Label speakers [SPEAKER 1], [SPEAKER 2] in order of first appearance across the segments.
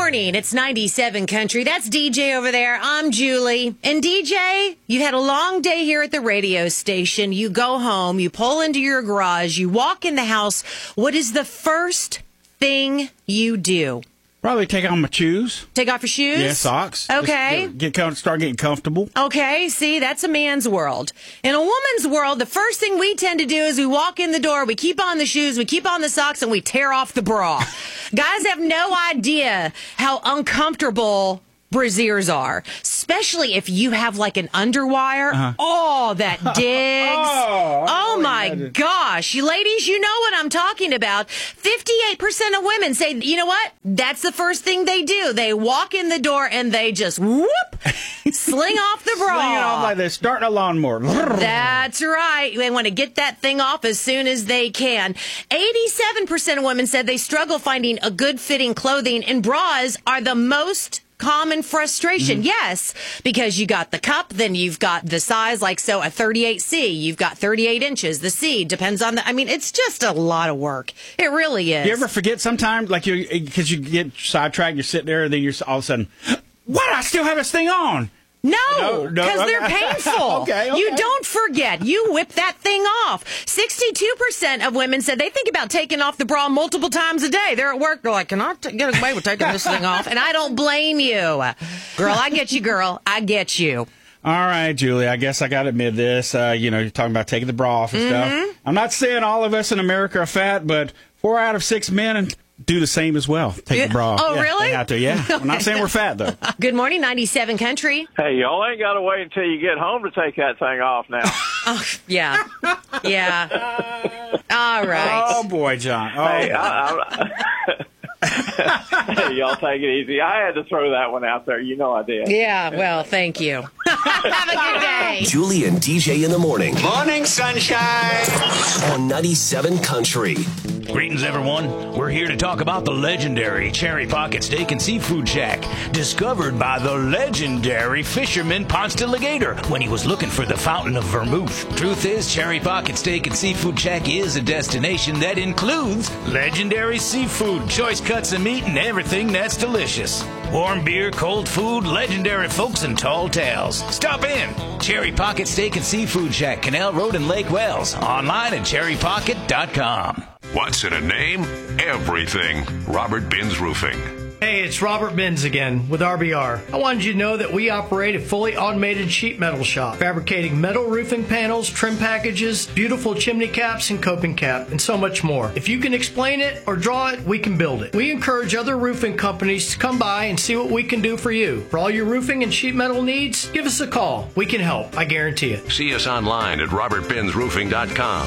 [SPEAKER 1] morning. It's 97 Country. That's DJ over there. I'm Julie. And DJ, you had a long day here at the radio station. You go home, you pull into your garage, you walk in the house. What is the first thing you do?
[SPEAKER 2] Probably take off my shoes.
[SPEAKER 1] Take off your shoes?
[SPEAKER 2] Yeah, socks.
[SPEAKER 1] Okay.
[SPEAKER 2] Start getting comfortable.
[SPEAKER 1] Okay, see, that's a man's world. In a woman's world, the first thing we tend to do is we walk in the door, we keep on the shoes, we keep on the socks, and we tear off the bra. Guys have no idea how uncomfortable brasiers are, especially if you have like an underwire. Uh-huh. Oh, that digs. Oh my gosh. You ladies, you know what I'm talking about. 58% of women say, you know what? That's the first thing they do. They walk in the door and they just whoop, sling off the bra.
[SPEAKER 2] Sling it off like they're starting a lawnmower.
[SPEAKER 1] That's right. They want to get that thing off as soon as they can. 87% of women said they struggle finding a good fitting clothing, and bras are the most common frustration. Mm-hmm. Yes, because you got the cup, then you've got the size, like so a 38C, you've got 38 inches. The C depends on it's just a lot of work. It really is.
[SPEAKER 2] You ever forget sometimes, like because you get sidetracked, you're sitting there, and then you're all of a sudden, what? I still have this thing on.
[SPEAKER 1] No, because they're painful.
[SPEAKER 2] Okay.
[SPEAKER 1] You don't forget. You whip that thing off. 62% of women said they think about taking off the bra multiple times a day. They're at work. They're like, can I get away with taking this thing off? And I don't blame you. Girl, I get you, girl. I get you.
[SPEAKER 2] All right, Julie, I guess I got to admit this. You're talking about taking the bra off and stuff. I'm not saying all of us in America are fat, but 4 out of 6 men do the same as well. Take the bra off.
[SPEAKER 1] Oh, really?
[SPEAKER 2] They have to, yeah. I'm not saying we're fat, though.
[SPEAKER 1] Good morning, 97 Country.
[SPEAKER 3] Hey, y'all ain't got to wait until you get home to take that thing off now.
[SPEAKER 1] Oh, yeah. Yeah. All right.
[SPEAKER 2] Oh, boy, John. Oh.
[SPEAKER 3] Hey, hey, y'all take it easy. I had to throw that one out there. You know I did.
[SPEAKER 1] Yeah, well, thank you. Have a good day.
[SPEAKER 4] Julie and DJ in the morning.
[SPEAKER 5] Morning, sunshine.
[SPEAKER 4] On 97 Country.
[SPEAKER 6] Greetings, everyone. We're here to talk about the legendary Cherry Pocket Steak and Seafood Shack, discovered by the legendary fisherman Ponce de Legator when he was looking for the fountain of vermouth. Truth is, Cherry Pocket Steak and Seafood Shack is a destination that includes legendary seafood, choice cuts of meat, and everything that's delicious. Warm beer, cold food, legendary folks, and tall tales. Stop in. Cherry Pocket Steak and Seafood Shack, Canal Road in Lake Wells. Online at cherrypocket.com.
[SPEAKER 7] What's in a name? Everything. Robert Binns Roofing.
[SPEAKER 8] Hey, it's Robert Binns again with RBR. I wanted you to know that we operate a fully automated sheet metal shop, fabricating metal roofing panels, trim packages, beautiful chimney caps and coping cap, and so much more. If you can explain it or draw it, we can build it. We encourage other roofing companies to come by and see what we can do for you. For all your roofing and sheet metal needs, give us a call. We can help, I guarantee it.
[SPEAKER 7] See us online at robertbinnsroofing.com.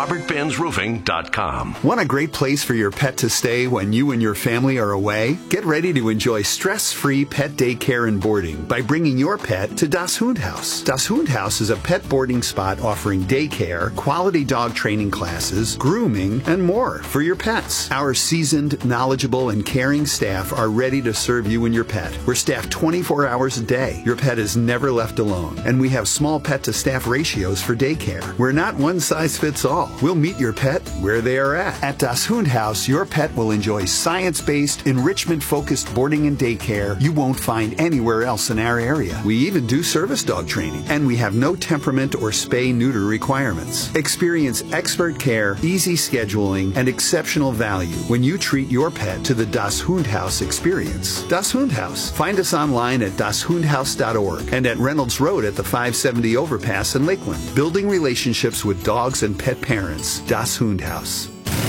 [SPEAKER 7] robertbinnsroofing.com.
[SPEAKER 9] Want a great place for your pet to stay when you and your family are away? Get ready to enjoy stress-free pet daycare and boarding by bringing your pet to Das Hundhaus. Das Hundhaus is a pet boarding spot offering daycare, quality dog training classes, grooming, and more for your pets. Our seasoned, knowledgeable, and caring staff are ready to serve you and your pet. We're staffed 24 hours a day. Your pet is never left alone, and we have small pet-to-staff ratios for daycare. We're not one size fits all. We'll meet your pet where they are at. At Das Hundhaus, your pet will enjoy science-based, enrichment-focused boarding and daycare you won't find anywhere else in our area. We even do service dog training, and we have no temperament or spay-neuter requirements. Experience expert care, easy scheduling, and exceptional value when you treat your pet to the Das Hundhaus experience. Das Hundhaus. Find us online at dashundhaus.org and at Reynolds Road at the 570 overpass in Lakeland. Building relationships with dogs and pet parents. Das Hundhaus.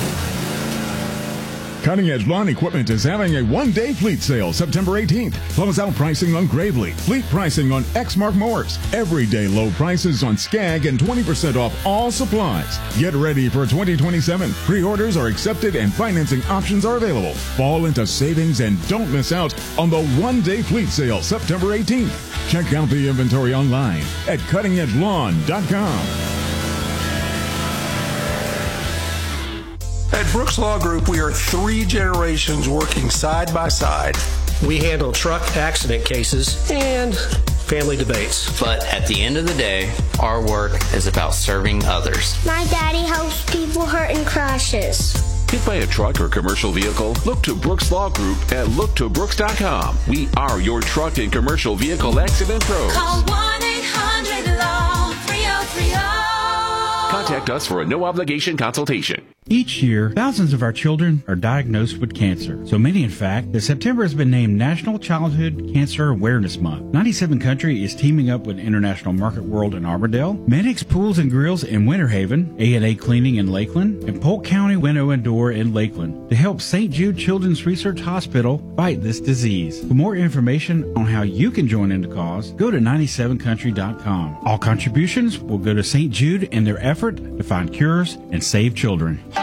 [SPEAKER 10] Cutting Edge Lawn Equipment is having a one-day fleet sale September 18th. Close out pricing on Gravely, fleet pricing on Exmark mowers, everyday low prices on Skag, and 20% off all supplies. Get ready for 2027. Pre-orders are accepted and financing options are available. Fall into savings and don't miss out on the one-day fleet sale September 18th. Check out the inventory online at cuttingedgelawn.com.
[SPEAKER 11] At Brooks Law Group, we are 3 generations working side by side.
[SPEAKER 12] We handle truck accident cases and family debates.
[SPEAKER 13] But at the end of the day, our work is about serving others.
[SPEAKER 14] My daddy helps people hurt in crashes.
[SPEAKER 7] Hit by a truck or commercial vehicle? Look to Brooks Law Group at looktobrooks.com. We are your truck and commercial vehicle accident pros.
[SPEAKER 14] Call 1-800-LAW-3030.
[SPEAKER 7] Contact us for a no-obligation consultation.
[SPEAKER 2] Each year, thousands of our children are diagnosed with cancer. So many, in fact, that September has been named National Childhood Cancer Awareness Month. 97 Country is teaming up with International Market World in Armordale, Medix Pools and Grills in Winter Haven, A&A Cleaning in Lakeland, and Polk County Window and Door in Lakeland to help St. Jude Children's Research Hospital fight this disease. For more information on how you can join in the cause, go to 97country.com. All contributions will go to St. Jude in their effort to find cures and save children.